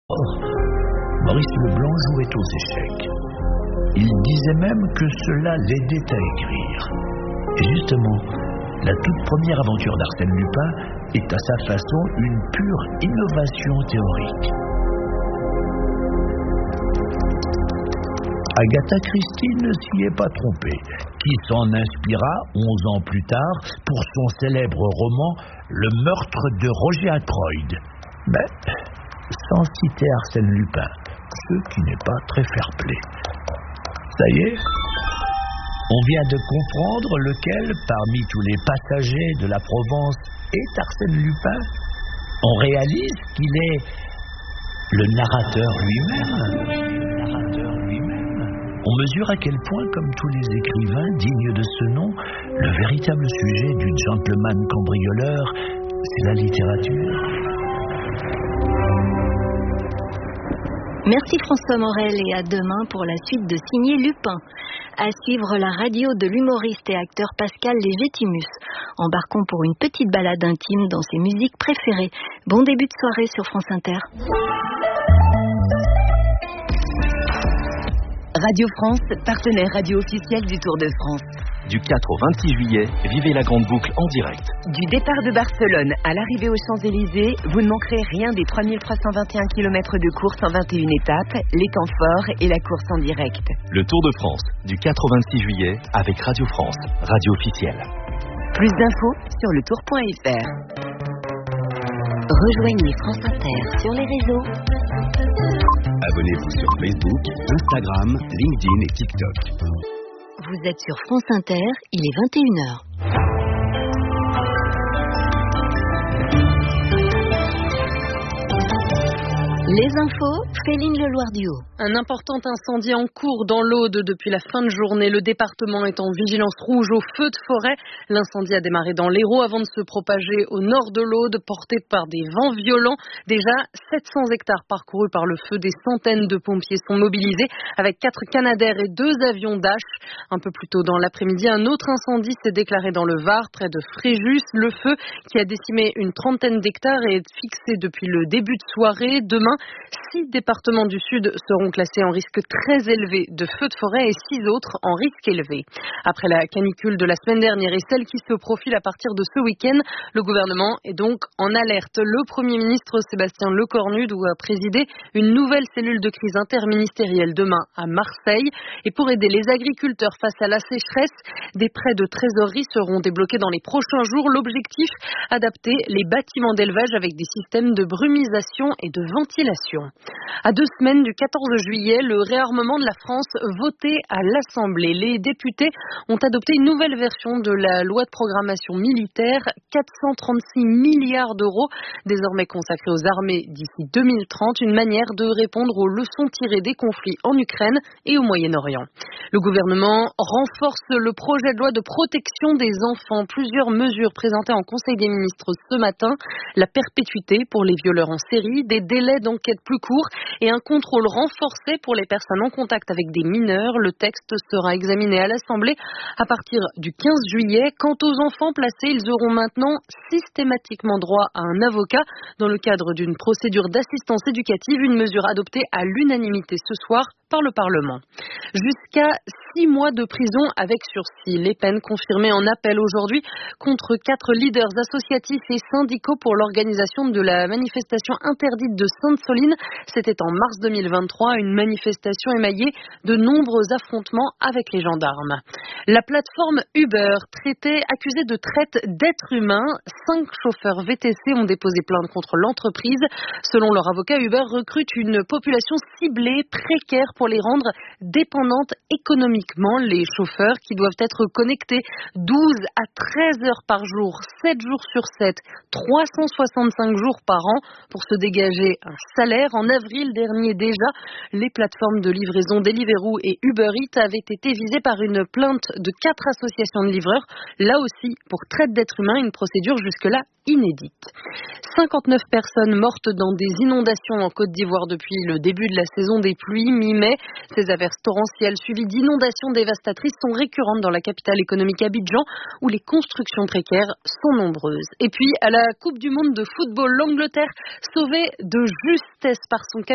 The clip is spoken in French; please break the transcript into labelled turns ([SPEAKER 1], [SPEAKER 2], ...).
[SPEAKER 1] Or, Maurice Leblanc jouait aux échecs. Il disait même que cela l'aidait à écrire. Et justement, la toute première aventure d'Arsène Lupin est à sa façon une pure innovation théorique. Agatha Christie ne s'y est pas trompée, qui s'en inspira 11 ans plus tard pour son célèbre roman Le meurtre de Roger Ackroyd. Mais sans citer Arsène Lupin, ce qui n'est pas très fair-play. Ça y est, on vient de comprendre lequel, parmi tous les passagers de la Provence, est Arsène Lupin. On réalise qu'il est le narrateur lui-même. On mesure à quel point, comme tous les écrivains dignes de ce nom, le véritable sujet du gentleman cambrioleur, c'est la littérature.
[SPEAKER 2] Merci François Morel et à demain pour la suite de Signé Lupin. À suivre la radio de l'humoriste et acteur Pascal Légitimus. Embarquons pour une petite balade intime dans ses musiques préférées. Bon début de soirée sur France Inter.
[SPEAKER 3] Radio France, partenaire radio officiel du Tour de France.
[SPEAKER 4] Du 4 au 26 juillet, vivez la grande boucle en direct.
[SPEAKER 3] Du départ de Barcelone à l'arrivée aux Champs-Élysées, vous ne manquerez rien des 3321 km de course en 21 étapes, les temps forts et la course en direct.
[SPEAKER 4] Le Tour de France, du 4 au 26 juillet, avec Radio France, radio officielle.
[SPEAKER 3] Plus d'infos sur letour.fr.
[SPEAKER 2] Rejoignez France Inter sur les réseaux.
[SPEAKER 5] Abonnez-vous sur Facebook, Instagram, LinkedIn et TikTok.
[SPEAKER 2] Vous êtes sur France Inter, il est 21h. Les infos, Féline Leloir-Duhaut.
[SPEAKER 6] Un important incendie en cours dans l'Aude depuis la fin de journée. Le département est en vigilance rouge au feu de forêt. L'incendie a démarré dans l'Hérault avant de se propager au nord de l'Aude, porté par des vents violents. Déjà 700 hectares parcourus par le feu. Des centaines de pompiers sont mobilisés avec 4 Canadair et 2 avions Dash. Un peu plus tôt dans l'après-midi, un autre incendie s'est déclaré dans le Var, près de Fréjus. Le feu, qui a décimé une trentaine d'hectares, est fixé depuis le début de soirée. Demain, 6 départements du Sud seront classés en risque très élevé de feux de forêt et 6 autres en risque élevé. Après la canicule de la semaine dernière et celle qui se profile à partir de ce week-end, le gouvernement est donc en alerte. Le Premier ministre Sébastien Lecornu doit présider une nouvelle cellule de crise interministérielle demain à Marseille. Et pour aider les agriculteurs face à la sécheresse, des prêts de trésorerie seront débloqués dans les prochains jours. L'objectif, adapter les bâtiments d'élevage avec des systèmes de brumisation et de ventilation. À 2 semaines du 14 juillet, le réarmement de la France voté à l'Assemblée. Les députés ont adopté une nouvelle version de la loi de programmation militaire, 436 milliards d'euros, désormais consacrés aux armées d'ici 2030, une manière de répondre aux leçons tirées des conflits en Ukraine et au Moyen-Orient. Le gouvernement renforce le projet de loi de protection des enfants. Plusieurs mesures présentées en Conseil des ministres ce matin, la perpétuité pour les violeurs en série, des délais d'enquête plus courts et un contrôle renforcé pour les personnes en contact avec des mineurs. Le texte sera examiné à l'Assemblée à partir du 15 juillet. Quant aux enfants placés, ils auront maintenant systématiquement droit à un avocat dans le cadre d'une procédure d'assistance éducative, une mesure adoptée à l'unanimité ce soir par le Parlement. Jusqu'à 6 mois de prison avec sursis. Les peines confirmées en appel aujourd'hui contre 4 leaders associatifs et syndicaux pour l'organisation de la manifestation interdite de Sainte-Soline. C'était en mars 2023, une manifestation émaillée de nombreux affrontements avec les gendarmes. La plateforme Uber, accusée de traite d'êtres humains, 5 chauffeurs VTC ont déposé plainte contre l'entreprise. Selon leur avocat, Uber recrute une population ciblée, précaire, pour les rendre dépendantes économiquement. Les chauffeurs qui doivent être connectés 12 à 13 heures par jour, 7 jours sur 7, 365 jours par an pour se dégager un salaire. En avril dernier déjà, les plateformes de livraison Deliveroo et Uber Eats avaient été visées par une plainte de 4 associations de livreurs, là aussi pour traite d'êtres humains, une procédure jusque-là inédite. 59 personnes mortes dans des inondations en Côte d'Ivoire depuis le début de la saison des pluies, mi-mai. Ces averses torrentielles suivies d'inondations dévastatrices sont récurrentes dans la capitale économique Abidjan, où les constructions précaires sont nombreuses. Et puis, à la Coupe du monde de football, l'Angleterre, sauvée de justesse par son capitaine